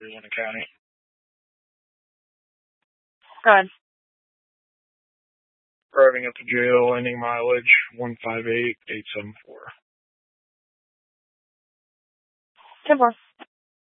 Arizona County. Go ahead. Driving up to jail, ending mileage 158,874. 10-4.